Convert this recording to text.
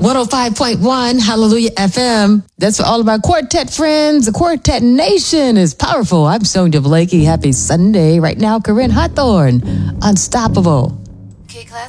105.1 Hallelujah FM. That's for all of our quartet friends. The Quartet Nation is powerful. I'm Sonia Blakey. Happy Sunday. Right now, Corinne Hawthorne, Unstoppable. K-Class